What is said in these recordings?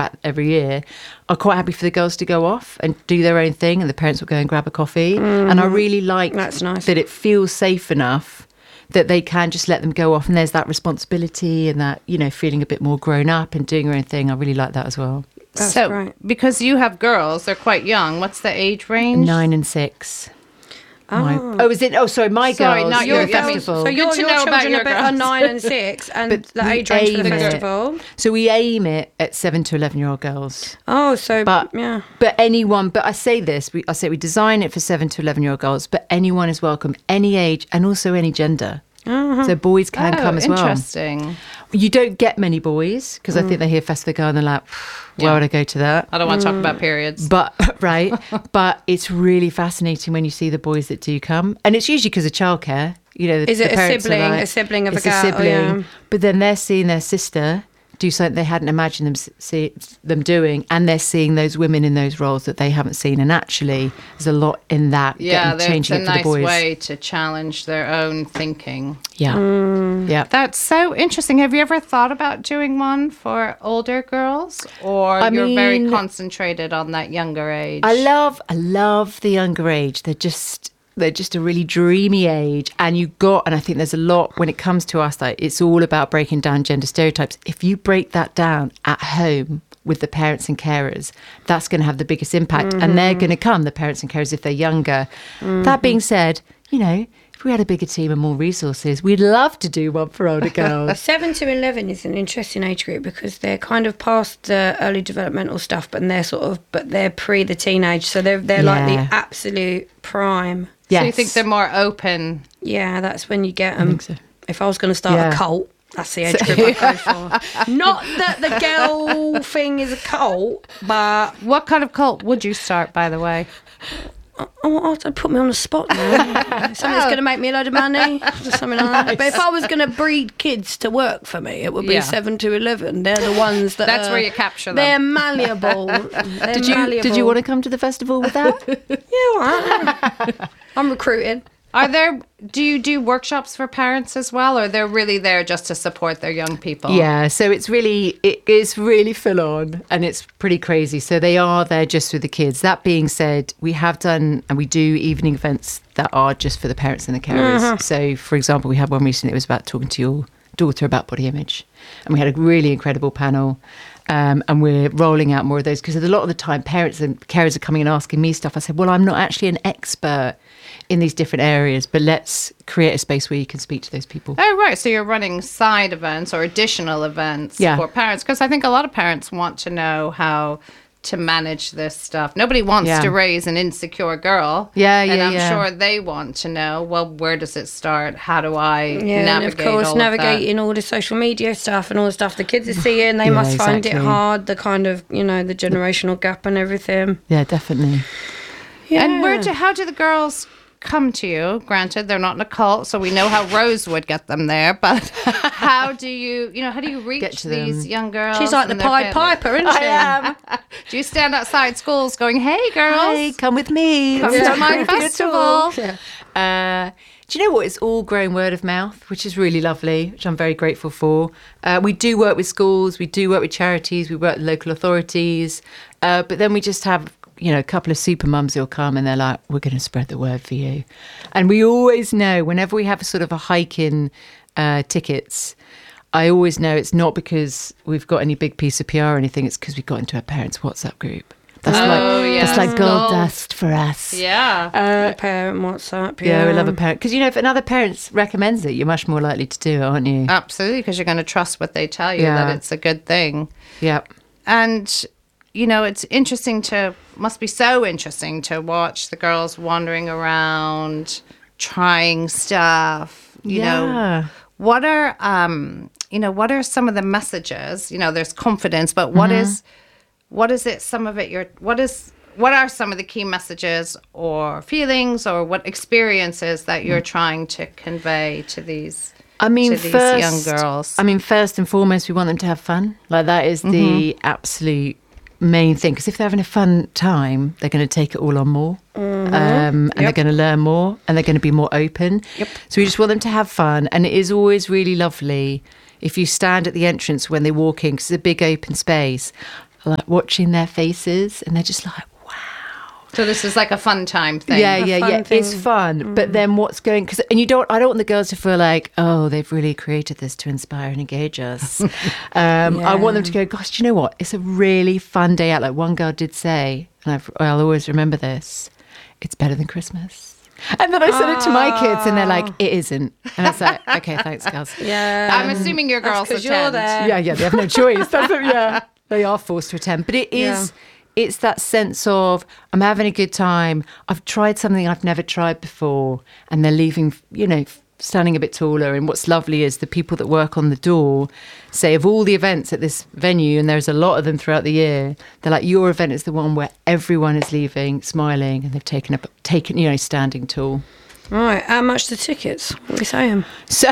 back every year, are quite happy for the girls to go off and do their own thing, and the parents will go and grab a coffee. And I really like That's nice. that it feels safe enough that they can just let them go off, and there's that responsibility and that, you know, feeling a bit more grown up and doing your own thing. I really like that as well. That's so, great. because you have girls, they're quite young. What's the age range? 9 and 6. Oh. Is it? Oh, sorry, my Sorry, girls. not your your girls. festival. So your to know about children your are girls. 9 and 6, and But the we age range for the aim it. festival. So we aim it at 7 to 11-year-old girls. Oh, so But yeah. but anyone. But I say this. I say we design it for 7 to 11-year-old girls. But anyone is welcome, any age, and also any gender. So boys can come as well. Interesting. You don't get many boys because I think they hear Festival Girl and they're like, why would I go to that? I don't want to talk about periods. But right, but it's really fascinating when you see the boys that do come, and it's usually because of childcare. You know, Is the it a parents are sibling? like, A sibling of a it's girl? sibling, Yeah. but then they're seeing their sister do something they hadn't imagined them doing, and they're seeing those women in those roles that they haven't seen. And actually, there's a lot in that. Yeah, changing it's a it for nice the boys. way to challenge their own thinking. Yeah, yeah. That's so interesting. Have you ever thought about doing one for older girls, or I you're very mean, concentrated on that younger age? I love the younger age. They're just a really dreamy age, and I think there's a lot when it comes to us, like it's all about breaking down gender stereotypes. If you break that down at home with the parents and carers, that's going to have the biggest impact. And they're going to come, the parents and carers, if they're younger. That being said, you know, if we had a bigger team and more resources, we'd love to do one for older girls. 7 to 11 is an interesting age group because they're kind of past the early developmental stuff, but they're pre the teenage, so they're like the absolute prime. Yes. So you think they're more open? Yeah, that's when you get them. think so. If I was going to start a cult, that's the age group I'd go for. Not that the girl thing is a cult, but What kind of cult would you start, by the way? I'd put me on the spot now. Something that's going to make me a load of money, or something like that. But if I was going to breed kids to work for me, it would be Yeah. 7 to 11. They're the ones that That's where you capture them. They're malleable. Did you want to come to the festival with that? Yeah, all right. I'm recruiting. Do you do workshops for parents as well, or they're really there just to support their young people? Yeah, so it is really full on, and it's pretty crazy. So they are there just with the kids. That being said, we have done and we do evening events that are just for the parents and the carers. So, for example, we had one recently. It was about talking to your daughter about body image, and we had a really incredible panel. And we're rolling out more of those because a lot of the time parents and carers are coming and asking me stuff. I said, well, I'm not actually an expert in these different areas, but let's create a space where you can speak to those people. Oh, right. So you're running side events or additional events for parents, because I think a lot of parents want to know how to manage this stuff. Nobody wants to raise an insecure girl. And I'm sure they want to know, well, where does it start? How do I navigate and of course, all navigating all the social media stuff and all the stuff the kids are seeing, they must find it hard, the kind of, the generational gap and everything. Yeah, definitely. Yeah. And how do the girls come to you? Granted, they're not in a cult, so we know how Rose would get them there, but how do you reach these young girls? She's like the Pied Piper, isn't she? I am. Do you stand outside schools going, hey girls, Hi, come with me. come to my festival? Do you know what? It's all grown word of mouth, which is really lovely, which I'm very grateful for. We do work with schools, we do work with charities, we work with local authorities, but then we just have a couple of super mums who'll come and they're like, we're going to spread the word for you. And we always know, whenever we have a sort of a hike in tickets, I always know it's not because we've got any big piece of PR or anything, it's because we got into our parents' WhatsApp group. That's like gold dust for us. Yeah. The parent WhatsApp. Yeah, we love a parent. Because, if another parent recommends it, you're much more likely to do it, aren't you? Absolutely, because you're going to trust what they tell you, that it's a good thing. Yep. And, it's must be so interesting to watch the girls wandering around, trying stuff. What are, what are some of the messages? There's confidence, but what is it? Some of it, what are some of the key messages or feelings or what experiences that you're trying to convey to these? These young girls. First and foremost, we want them to have fun. Like that is the absolute main thing. Because if they're having a fun time, they're going to take it all on more, and they're going to learn more, and they're going to be more open. Yep. So we just want them to have fun, and it is always really lovely if you stand at the entrance when they walk in, because it's a big open space. like watching their faces, and they're just like, so this is like a fun time thing. Yeah. It's fun. But then what's going... And I don't want the girls to feel like, oh, they've really created this to inspire and engage us. I want them to go, gosh, do you know what? It's a really fun day out. Like one girl did say, and I'll always remember this, it's better than Christmas. And then I said it to my kids, and they're like, it isn't. And I was like, okay, thanks, girls. Yeah. I'm assuming your girls attend. You're there. Yeah, they have no choice. They are forced to attend. But it is... Yeah. It's that sense of, I'm having a good time. I've tried something I've never tried before. And they're leaving, standing a bit taller. And what's lovely is the people that work on the door say, of all the events at this venue, and there's a lot of them throughout the year, they're like, your event is the one where everyone is leaving smiling, and they've taken standing tall. Right, how much the tickets? What are we saying? So,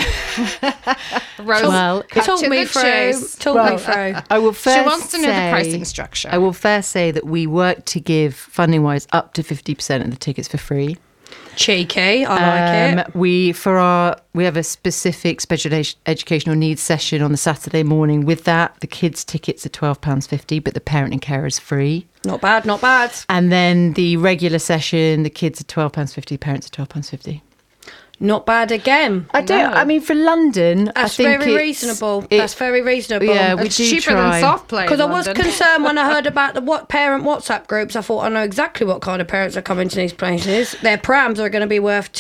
talk me through. I will first she wants to know the pricing structure. I will first say that we work to give, funding-wise, up to 50% of the tickets for free. Cheeky, I like it. We have a specific special educational needs session on the Saturday morning. With that, the kids' tickets are £12.50, but the parent and carer is free. Not bad, not bad. And then the regular session, the kids are £12.50, parents are £12.50. Not bad again. I mean, for London, that's I think very reasonable. That's very reasonable. Yeah, we it's do cheaper try. than soft play. Because I was concerned when I heard about the parent WhatsApp groups. I thought I know exactly what kind of parents are coming to these places. Their prams are going to be worth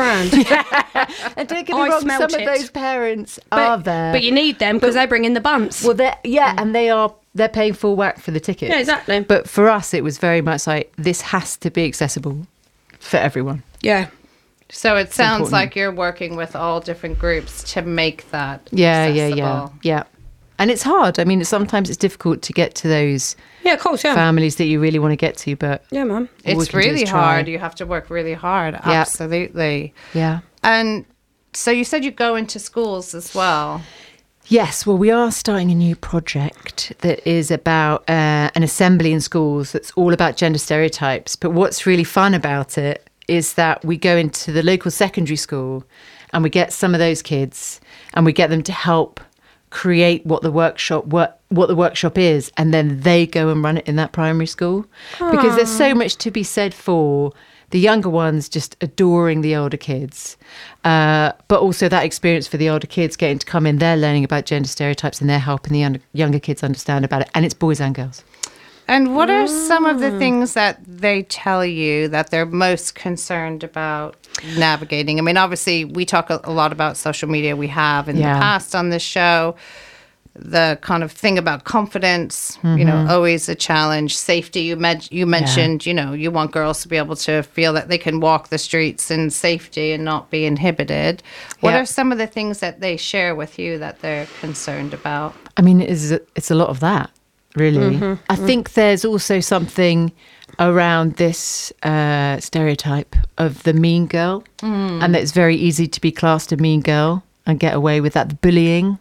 £2,500. And don't get me wrong, some of those parents are there, but you need them because they bring in the bunts. Well, and they're paying full whack for the tickets. Yeah, exactly. But for us, it was very much like, this has to be accessible for everyone. Yeah. So it sounds like you're working with all different groups to make that accessible. Yeah. And it's hard. I mean, sometimes it's difficult to get to those of course, families that you really want to get to, but yeah, man, it's really hard. You have to work really hard. Yeah. Absolutely. Yeah. And so you said you go into schools as well. Yes, well, we are starting a new project that is about an assembly in schools that's all about gender stereotypes. But what's really fun about it is that we go into the local secondary school and we get some of those kids and we get them to help create what the workshop is, and then they go and run it in that primary school. Because there's so much to be said for the younger ones just adoring the older kids, but also that experience for the older kids getting to come in, they're learning about gender stereotypes and they're helping the younger kids understand about it. And it's boys and girls. And what are some of the things that they tell you that they're most concerned about navigating? I mean, obviously, we talk a lot about social media. We have in the past on this show. The kind of thing about confidence, always a challenge. Safety, you mentioned, you want girls to be able to feel that they can walk the streets in safety and not be inhibited. What are some of the things that they share with you that they're concerned about? I mean, it's a lot of that. Really. I think there's also something around this stereotype of the mean girl, and that it's very easy to be classed a mean girl and get away with that, the bullying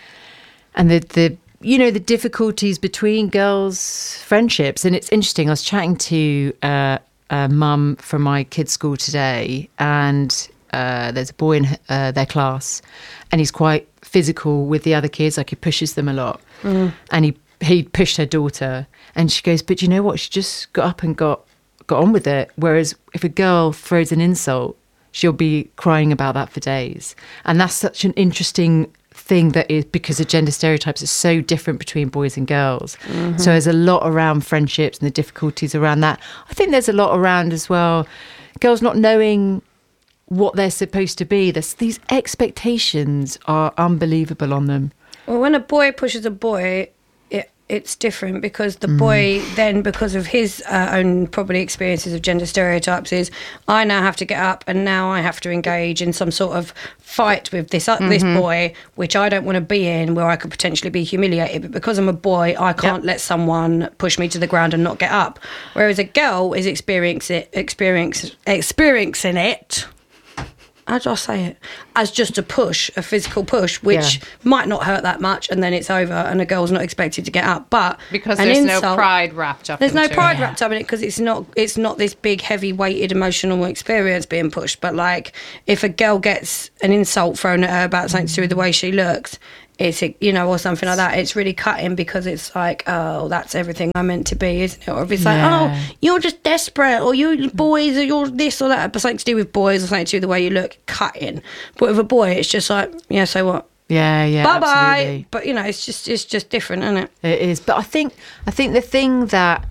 and the difficulties between girls' friendships. And it's interesting, I was chatting to a mum from my kids' school today, and there's a boy in their class, and he's quite physical with the other kids, like he pushes them a lot, and he pushed her daughter, and she goes, but you know what? She just got up and got on with it. Whereas if a girl throws an insult, she'll be crying about that for days. And that's such an interesting thing that is because the gender stereotypes are so different between boys and girls. So there's a lot around friendships and the difficulties around that. I think there's a lot around as well, girls not knowing what they're supposed to be. These expectations are unbelievable on them. Well, when a boy pushes a boy, it's different because the boy then, because of his own probably experiences of gender stereotypes, is I now have to get up and now I have to engage in some sort of fight with this boy, which I don't want to be in, where I could potentially be humiliated. But because I'm a boy, I can't let someone push me to the ground and not get up. Whereas a girl is experiencing it. How do I say it? As just a push, a physical push, which might not hurt that much, and then it's over, and a girl's not expected to get up. But because there's no pride wrapped up. There's no pride wrapped up in it because it's not this big, heavy-weighted emotional experience being pushed. But like, if a girl gets an insult thrown at her about something to do with the way she looks, it's, you know, or something like that, it's really cutting because it's like, oh, that's everything I'm meant to be, isn't it? Or if it's like, oh, you're just desperate, or you boys, or you're this or that, but something to do with boys or something to do with the way you look, cutting. But with a boy, it's just like, yeah, so what? Yeah, Bye bye. absolutely. But you know, it's just different, isn't it? It is. But I think the thing that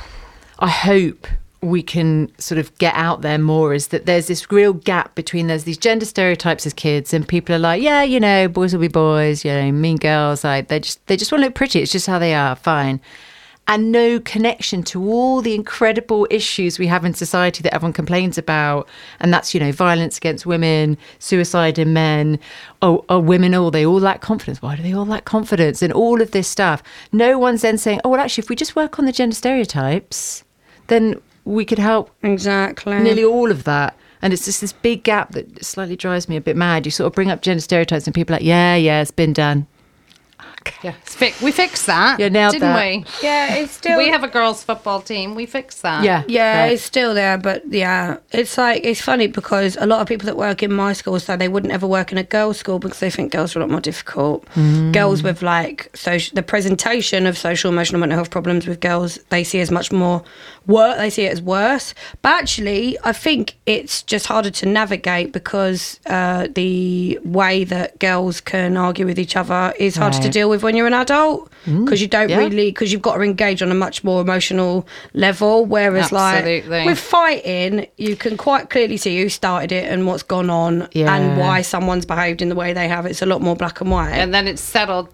I hope we can sort of get out there more is that there's this real gap between there's these gender stereotypes as kids, and people are like, yeah, you know, boys will be boys, you know, mean girls, like they just want to look pretty. It's just how they are, fine. And no connection to all the incredible issues we have in society that everyone complains about. And that's, you know, violence against women, suicide in men. Oh, women, they all lack confidence. Why do they all lack confidence? And all of this stuff. No one's then saying, oh, well, actually, if we just work on the gender stereotypes, then we could help exactly nearly all of that. And it's just this big gap that slightly drives me a bit mad. You sort of bring up gender stereotypes and people are like, yeah, it's been done. Yeah, we fixed that. Yeah, nailed didn't that. we? Yeah, it's still. We have a girls' football team. We fixed that. Yeah, right. it's still there, but yeah, it's like, it's funny because a lot of people that work in my school say they wouldn't ever work in a girls' school because they think girls are a lot more difficult. Girls with like the presentation of social, emotional, mental health problems with girls, they see as much more work. They see it as worse. But actually, I think it's just harder to navigate because the way that girls can argue with each other is harder to Right. deal with when you're an adult because you don't really, because you've got to engage on a much more emotional level, whereas Absolutely. like with fighting you can quite clearly see who started it and what's gone on and why someone's behaved in the way they have. It's a lot more black and white, And then it's settled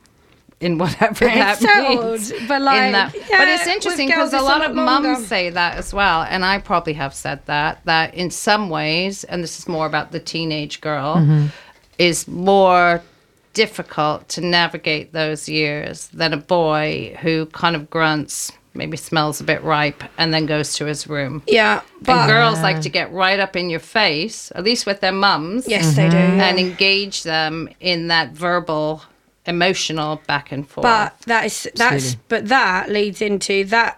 in whatever that means. but like But it's interesting with girls, because a it's lot of longer. mums say that as well, and I probably have said that in some ways, and this is more about the teenage girl, is more difficult to navigate those years than a boy who kind of grunts, maybe smells a bit ripe, and then goes to his room. Yeah, And but girls like to get right up in your face, at least with their mums, yes, they do. and engage them in that verbal, emotional back and forth. But that's Absolutely. but that leads into that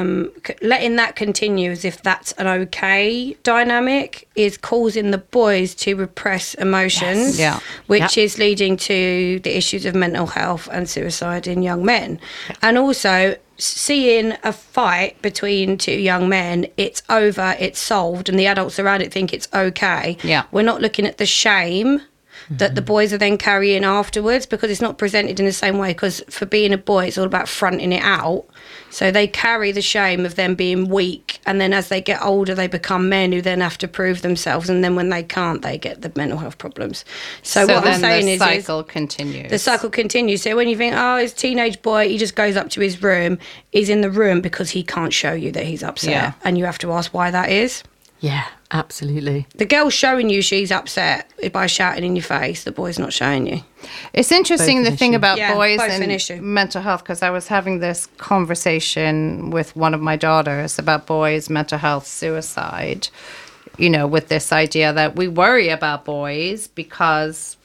letting that continue as if that's an okay dynamic is causing the boys to repress emotions, Yes. Yeah. which is leading to the issues of mental health and suicide in young men, and also seeing a fight between two young men, it's over, it's solved, and the adults around it think it's okay. Yeah. We're not looking at the shame that the boys are then carrying afterwards because it's not presented in the same way, because for being a boy it's all about fronting it out, so they carry the shame of them being weak, and then as they get older they become men who then have to prove themselves, and then when they can't they get the mental health problems. So what then I'm saying the is cycle continues. the cycle continues. So when you think, oh, it's a teenage boy, he just goes up to his room, he's in the room because he can't show you that he's upset, Yeah. and you have to ask why that is. Yeah, absolutely. The girl's showing you she's upset by shouting in your face. The boy's not showing you. It's interesting, Both the an thing issue. about Yeah, boys both an and issue. mental health, because I was having this conversation with one of my daughters about boys' mental health, suicide, you know, with this idea that we worry about boys because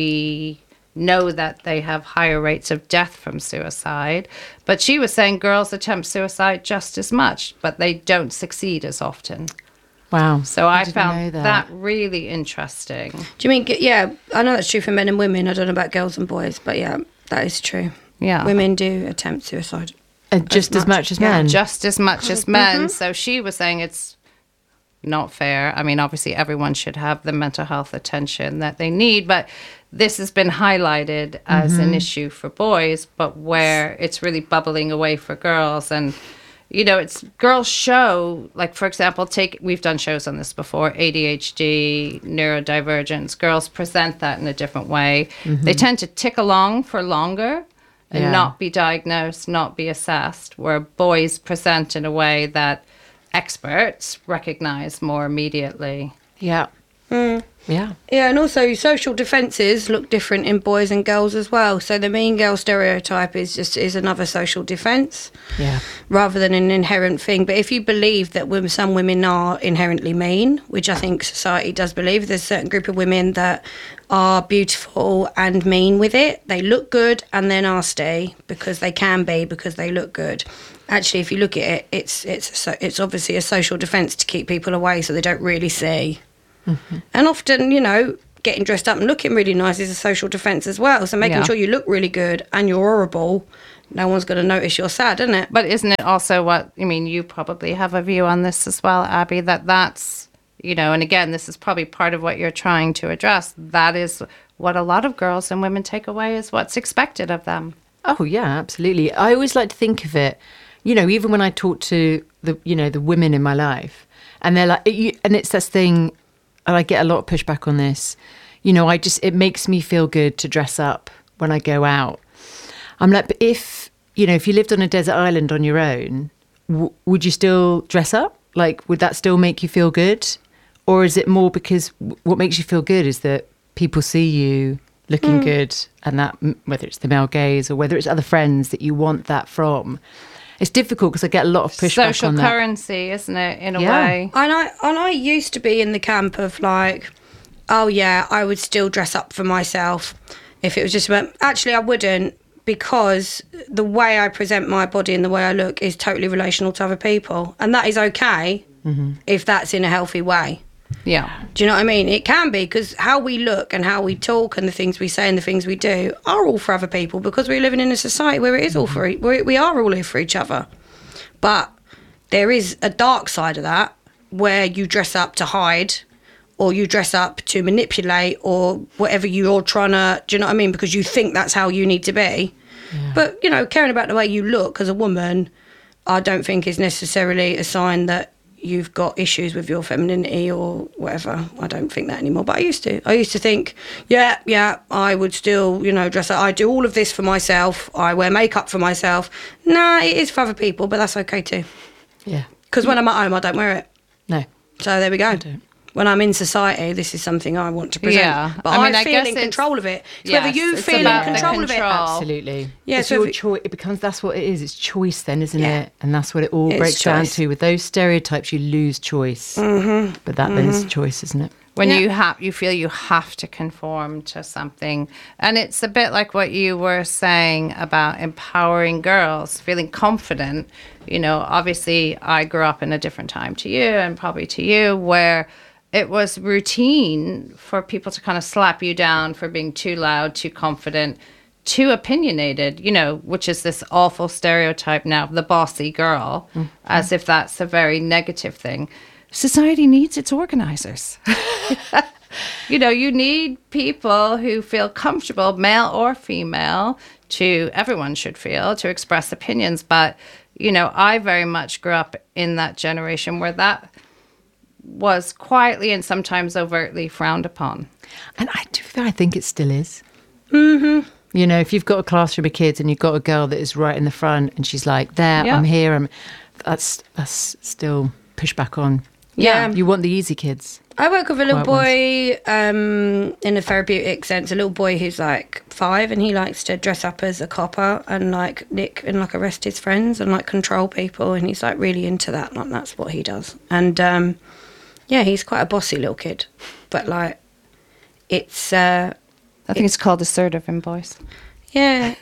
we know that they have higher rates of death from suicide. But she was saying girls attempt suicide just as much, but they don't succeed as often. Wow. So I didn't know found that really interesting. Do you mean, yeah, I know that's true for men and women. I don't know about girls and boys, but yeah, that is true. Yeah. Women do attempt suicide. And just as much as men. Just as much as men. So she was saying it's not fair. I mean, obviously, everyone should have the mental health attention that they need, but this has been highlighted as an issue for boys, but where it's really bubbling away for girls. And, you know, it's girls show, like, for example, we've done shows on this before, ADHD, neurodivergence. Girls present that in a different way. They tend to tick along for longer and not be diagnosed, not be assessed, where boys present in a way that experts recognize more immediately. Yeah. Yeah. Yeah, and also social defences look different in boys and girls as well. So the mean girl stereotype is another social defence. Yeah. Rather than an inherent thing. But if you believe that some women are inherently mean, which I think society does believe, there's a certain group of women that are beautiful and mean with it. They look good and they're nasty because they can be, because they look good. Actually, if you look at it, it's obviously a social defence to keep people away so they don't really see. And often, you know, getting dressed up and looking really nice is a social defence as well. So making sure you look really good and you're horrible, no one's going to notice you're sad, isn't it? But isn't it also what, I mean, you probably have a view on this as well, Abby, that's, you know, and again, this is probably part of what you're trying to address. That is what a lot of girls and women take away is what's expected of them. Oh, yeah, absolutely. I always like to think of it, you know, even when I talk to the, you know, the women in my life, and they're like, and it's this thing, and I get a lot of pushback on this, you know, it makes me feel good to dress up when I go out. I'm like, but if you lived on a desert island on your own, would you still dress up? Like, would that still make you feel good? Or is it more because what makes you feel good is that people see you looking good, and that whether it's the male gaze or whether it's other friends that you want that from. It's difficult because I get a lot of pushback social on that. Social currency, isn't it, in a way? And I used to be in the camp of like, oh yeah, I would still dress up for myself if it was just about. Actually, I wouldn't, because the way I present my body and the way I look is totally relational to other people, and that is okay if that's in a healthy way. Yeah. Do you know what I mean? It can be, because how we look and how we talk and the things we say and the things we do are all for other people, because we're living in a society where it is all for we are all here for each other. But there is a dark side of that where you dress up to hide, or you dress up to manipulate, or whatever you're trying to, do you know what I mean? Because you think that's how you need to be. Yeah. But, you know, caring about the way you look as a woman, I don't think is necessarily a sign that you've got issues with your femininity or whatever. I don't think that anymore. But I used to think, yeah, I would still, you know, dress up. I do all of this for myself. I wear makeup for myself. Nah, it is for other people, but that's okay too. Yeah. Because when I'm at home, I don't wear it. No. So there we go. I don't. When I'm in society, this is something I want to present. Yeah. But I feel in control of it. It's whether you feel in control of it. Absolutely. Yeah, it's so your choice. It becomes, that's what it is. It's choice then, isn't Yeah. it? And that's what it all It's breaks down choice. to. With those stereotypes, you lose choice. Mm-hmm. But that then is choice, isn't it? When you feel you have to conform to something. And it's a bit like what you were saying about empowering girls, feeling confident. You know, obviously I grew up in a different time to you, and probably to you, where it was routine for people to kind of slap you down for being too loud, too confident, too opinionated, you know, which is this awful stereotype now of the bossy girl, as if that's a very negative thing. Society needs its organizers. You know, you need people who feel comfortable, male or female, everyone should feel, to express opinions. But, you know, I very much grew up in that generation where that was quietly and sometimes overtly frowned upon. And I think it still is. Mm-hmm. You know, if you've got a classroom of kids and you've got a girl that is right in the front and she's like, I'm here, that's still pushback on. Yeah. You want the easy kids. I work with a little boy in a therapeutic sense, a little boy who's like 5, and he likes to dress up as a copper and like nick and like arrest his friends and like control people, and he's like really into that. Like that's what he does. And he's quite a bossy little kid, but like it's I think it's called assertive in boys. Yeah,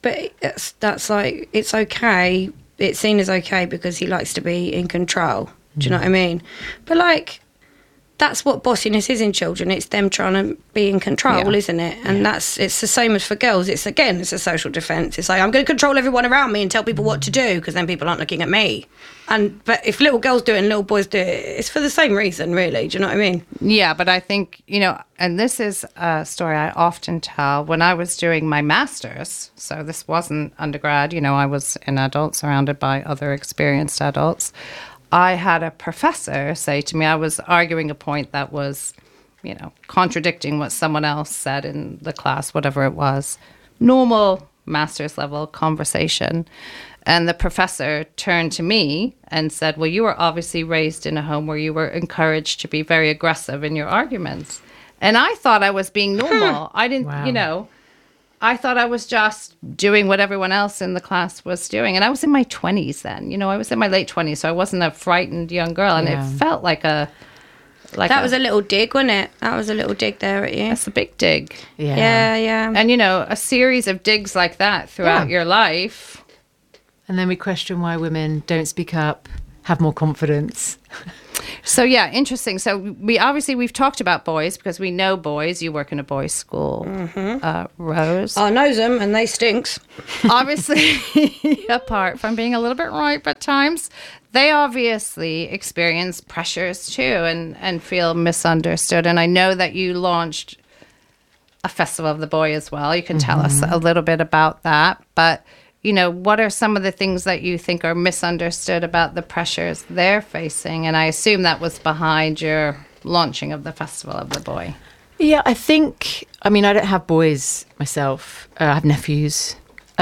that's like, it's okay. It's seen as okay because he likes to be in control. Do you know what I mean? But like, that's what bossiness is in children. It's them trying to be in control, isn't it? And it's the same as for girls. It's a social defence. It's like, I'm going to control everyone around me and tell people what to do, because then people aren't looking at me. But if little girls do it and little boys do it, it's for the same reason, really. Do you know what I mean? Yeah, but I think, you know, and this is a story I often tell. When I was doing my master's, so this wasn't undergrad, you know, I was an adult surrounded by other experienced adults. I had a professor say to me, I was arguing a point that was, you know, contradicting what someone else said in the class, whatever it was, normal master's level conversation. And the professor turned to me and said, well, you were obviously raised in a home where you were encouraged to be very aggressive in your arguments. And I thought I was being normal. I didn't, you know, I thought I was just doing what everyone else in the class was doing. And I was in my 20s then. You know, I was in my late 20s, so I wasn't a frightened young girl. And it felt like that was a little dig, wasn't it? That was a little dig there at you. That's a big dig. Yeah. And, you know, a series of digs like that throughout your life. And then we question why women don't speak up, have more confidence. So yeah, interesting. So we've talked about boys because we know boys. You work in a boys' school, Rose. I knows them and they stinks. Obviously, apart from being a little bit ripe at times, they obviously experience pressures too and feel misunderstood. And I know that you launched a Festival of the Boy as well. You can tell us a little bit about that. But, what are some of the things that you think are misunderstood about the pressures they're facing? And I assume that was behind your launching of the Festival of the Boy. Yeah, I don't have boys myself. I have nephews.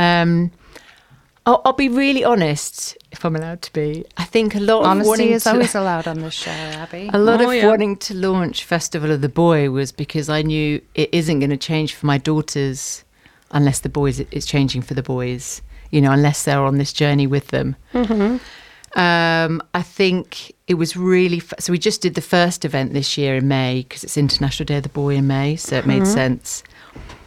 I'll be really honest, if I'm allowed to be. I think a lot of honesty is always allowed on this show, Abby. A lot of wanting to launch Festival of the Boy was because I knew it isn't going to change for my daughters unless it's changing for the boys. Unless they're on this journey with them. Mm-hmm. I think it was really... So we just did the first event this year in May because it's International Day of the Boy in May, so it made sense.